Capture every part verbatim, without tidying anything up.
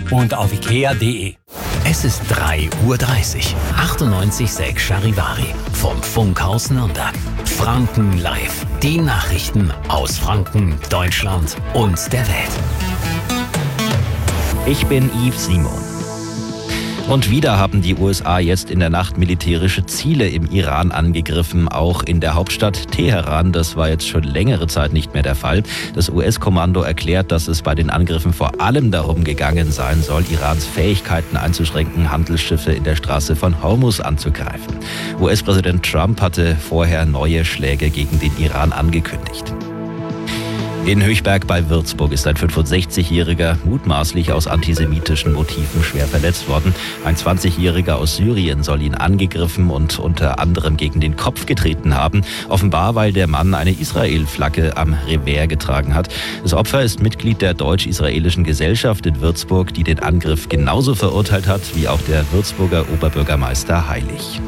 und auf ikea punkt de. Es ist drei Uhr dreißig. achtundneunzig Komma sechs Charivari vom Funkhaus Nürnberg. Franken live. Die Nachrichten aus Franken, Deutschland und der Welt. Ich bin Yves Simon. Und wieder haben die U S A jetzt in der Nacht militärische Ziele im Iran angegriffen, auch in der Hauptstadt Teheran. Das war jetzt schon längere Zeit nicht mehr der Fall. Das U S-Kommando erklärt, dass es bei den Angriffen vor allem darum gegangen sein soll, Irans Fähigkeiten einzuschränken, Handelsschiffe in der Straße von Hormuz anzugreifen. U S-Präsident Trump hatte vorher neue Schläge gegen den Iran angekündigt. In Höchberg bei Würzburg ist ein fünfundsechzigjähriger mutmaßlich aus antisemitischen Motiven schwer verletzt worden. Ein zwanzigjähriger aus Syrien soll ihn angegriffen und unter anderem gegen den Kopf getreten haben. Offenbar, weil der Mann eine Israel-Flagge am Revers getragen hat. Das Opfer ist Mitglied der deutsch-israelischen Gesellschaft in Würzburg, die den Angriff genauso verurteilt hat wie auch der Würzburger Oberbürgermeister Heilig.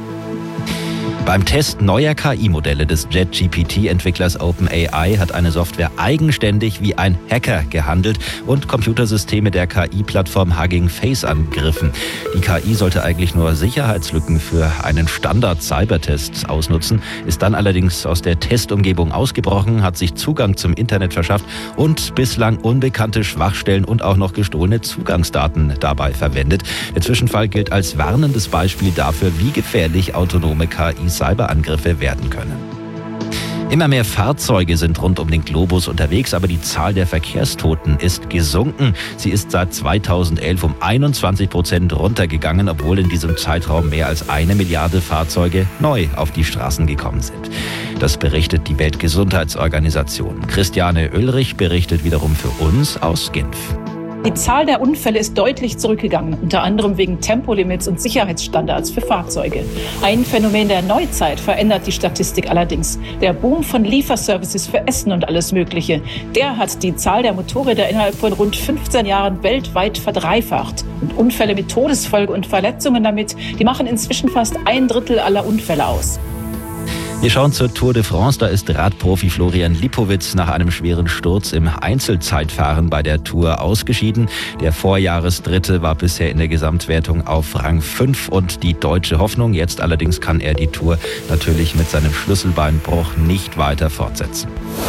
Beim Test neuer K I-Modelle des Jet-G P T-Entwicklers OpenAI hat eine Software eigenständig wie ein Hacker gehandelt und Computersysteme der K I-Plattform Hugging Face angegriffen. Die K I sollte eigentlich nur Sicherheitslücken für einen Standard-Cybertest ausnutzen, ist dann allerdings aus der Testumgebung ausgebrochen, hat sich Zugang zum Internet verschafft und bislang unbekannte Schwachstellen und auch noch gestohlene Zugangsdaten dabei verwendet. Der Zwischenfall gilt als warnendes Beispiel dafür, wie gefährlich autonome K I-Cyberangriffe werden können. Immer mehr Fahrzeuge sind rund um den Globus unterwegs, aber die Zahl der Verkehrstoten ist gesunken. Sie ist seit zweitausendelf um einundzwanzig Prozent runtergegangen, obwohl in diesem Zeitraum mehr als eine Milliarde Fahrzeuge neu auf die Straßen gekommen sind. Das berichtet die Weltgesundheitsorganisation. Christiane Oehlrich berichtet wiederum für uns aus Genf. Die Zahl der Unfälle ist deutlich zurückgegangen, unter anderem wegen Tempolimits und Sicherheitsstandards für Fahrzeuge. Ein Phänomen der Neuzeit verändert die Statistik allerdings. Der Boom von Lieferservices für Essen und alles Mögliche, der hat die Zahl der Motorräder innerhalb von rund fünfzehn Jahren weltweit verdreifacht. Und Unfälle mit Todesfolge und Verletzungen damit, die machen inzwischen fast ein Drittel aller Unfälle aus. Wir schauen zur Tour de France. Da ist Radprofi Florian Lipowitz nach einem schweren Sturz im Einzelzeitfahren bei der Tour ausgeschieden. Der Vorjahresdritte war bisher in der Gesamtwertung auf Rang fünf und die deutsche Hoffnung. Jetzt allerdings kann er die Tour natürlich mit seinem Schlüsselbeinbruch nicht weiter fortsetzen.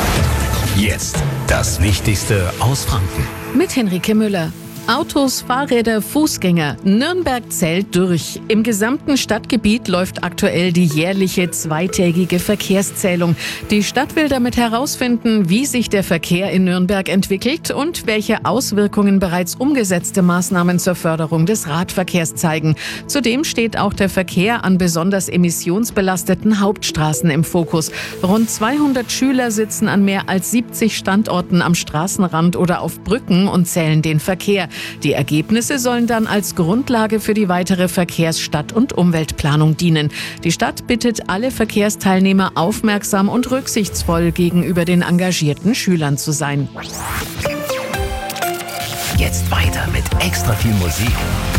Jetzt das Wichtigste aus Franken. Mit Henrike Müller. Autos, Fahrräder, Fußgänger. Nürnberg zählt durch. Im gesamten Stadtgebiet läuft aktuell die jährliche zweitägige Verkehrszählung. Die Stadt will damit herausfinden, wie sich der Verkehr in Nürnberg entwickelt und welche Auswirkungen bereits umgesetzte Maßnahmen zur Förderung des Radverkehrs zeigen. Zudem steht auch der Verkehr an besonders emissionsbelasteten Hauptstraßen im Fokus. Rund zweihundert Schüler sitzen an mehr als siebzig Standorten am Straßenrand oder auf Brücken und zählen den Verkehr. Die Ergebnisse sollen dann als Grundlage für die weitere Verkehrs-, Stadt- und Umweltplanung dienen. Die Stadt bittet alle Verkehrsteilnehmer, aufmerksam und rücksichtsvoll gegenüber den engagierten Schülern zu sein. Jetzt weiter mit extra viel Musik